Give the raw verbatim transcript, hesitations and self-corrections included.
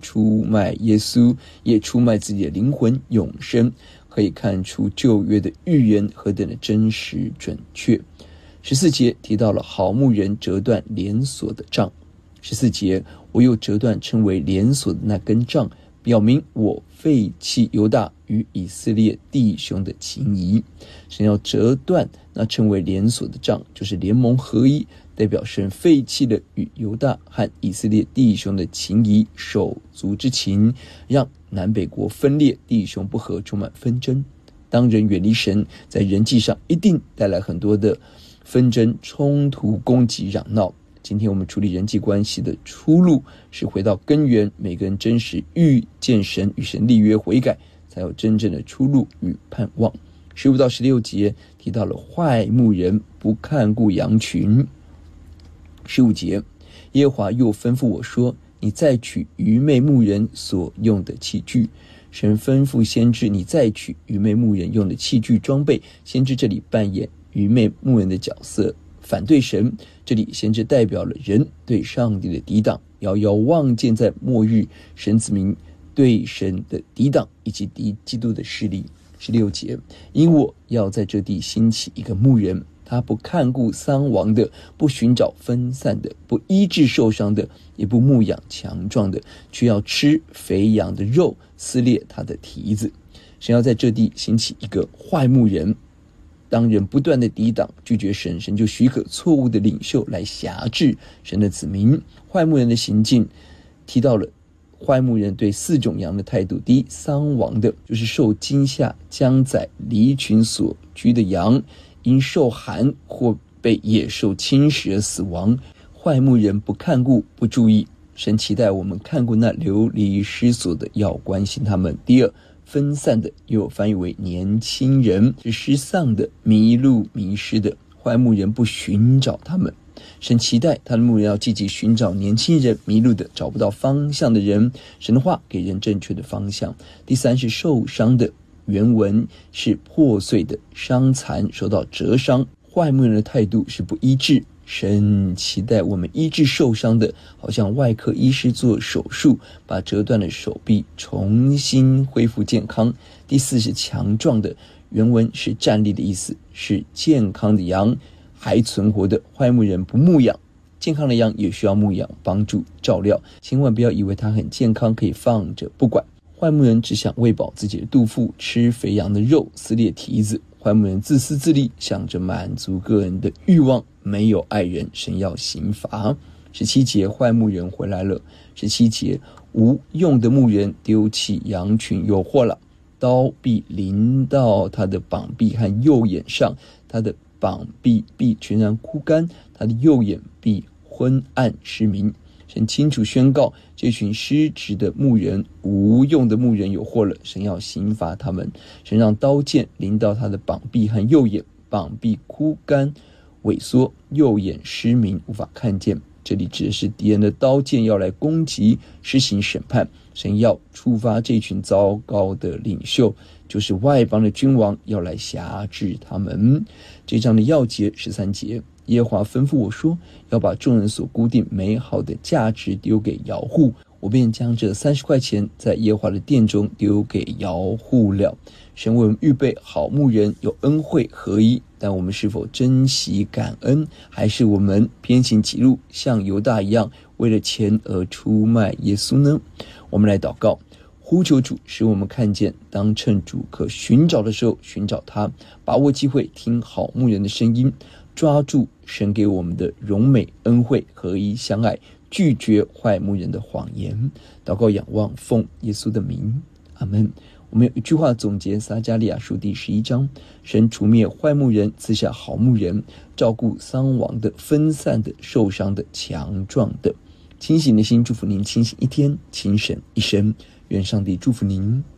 出卖耶稣，也出卖自己的灵魂永生，可以看出旧约的预言何等的真实准确。十四节提到了好牧人折断连锁的杖。十四节，我又折断称为连锁的那根杖，表明我废弃犹大与以色列弟兄的情谊。神要折断那称为连锁的杖，就是联盟合一，代表神废弃了与犹大和以色列弟兄的情谊，手足之情，让南北国分裂，弟兄不和，充满纷争。当人远离神，在人际上一定带来很多的纷争、冲突、攻击、嚷闹。今天我们处理人际关系的出路是回到根源，每个人真实遇见神，与神立约悔改，才有真正的出路与盼望。十五到十六节提到了坏牧人不看顾羊群。十五节，耶和华又吩咐我说，你再取愚昧牧人所用的器具。神吩咐先知，你再取愚昧牧人用的器具装备。先知这里扮演愚昧牧人的角色，反对神。这里先知代表了人对上帝的抵挡，遥遥望见在末日神子民对神的抵挡以及敌基督的势力。十六节，因我要在这地兴起一个牧人，他不看顾丧亡的，不寻找分散的，不医治受伤的，也不牧养强壮的，却要吃肥羊的肉，撕裂他的蹄子。神要在这地兴起一个坏牧人。当人不断的抵挡拒绝神，神就许可错误的领袖来辖制神的子民。坏牧人的行径提到了坏牧人对四种羊的态度。第一，丧亡的，就是受惊吓将宰离群所居的羊，因受寒或被野兽侵蚀而死亡。坏牧人不看顾不注意，神期待我们看顾那流离失所的，要关心他们。第二，分散的，又有翻译为年轻人，是失丧的、迷路迷失的。坏牧人不寻找他们，神期待他的牧人要积极寻找年轻人、迷路的、找不到方向的人。神的话给人正确的方向。第三是受伤的，原文是破碎的、伤残、受到折伤。坏牧人的态度是不医治，神期待我们医治受伤的，好像外科医师做手术，把折断的手臂重新恢复健康。第四是强壮的，原文是站立的意思，是健康的羊，还存活的。坏牧人不牧养，健康的羊也需要牧养、帮助、照料，千万不要以为它很健康可以放着不管。坏牧人只想喂饱自己的肚腹，吃肥羊的肉，撕裂蹄子。坏牧人自私自利，想着满足个人的欲望，没有爱人，神要刑罚。十七节，坏牧人回来了。十七节，无用的牧人丢弃羊群，有祸了，刀必临到他的膀臂和右眼上，他的膀臂必全然枯干，他的右眼必昏暗失明。神清楚宣告，这群失职的牧人、无用的牧人有祸了，神要刑罚他们。神让刀剑临到他的膀臂和右眼，膀臂枯干萎缩，右眼失明，无法看见。这里指的是敌人的刀剑要来攻击，施行审判。神要触发这群糟糕的领袖，就是外邦的君王，要来辖制他们。这章的要节十三节，耶和华吩咐我说，要把众人所固定美好的价值丢给窑户，我便将这三十块钱在耶和华的殿中丢给窑户了。神为我们预备好牧人，有恩惠合一，但我们是否珍惜感恩，还是我们偏行己路，像犹大一样为了钱而出卖耶稣呢？我们来祷告，呼求主使我们看见，当趁主可寻找的时候寻找他，把握机会听好牧人的声音，抓住神给我们的荣美恩惠，合一相爱，拒绝坏牧人的谎言。祷告仰望，奉耶稣的名，阿们。我们有一句话总结撒迦利亚书第十一章，神除灭坏牧人，赐下好牧人，照顾丧亡的、分散的、受伤的、强壮的。清醒的心祝福您清醒一天，清神一生。愿上帝祝福您。